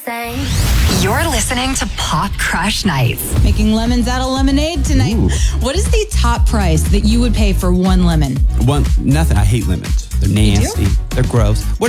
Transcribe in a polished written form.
say. You're listening to Pop Crush Nights. Making lemons out of lemonade tonight. Ooh. What is the top price that you would pay for one lemon? Nothing. I hate lemons. They're nasty. They're gross. What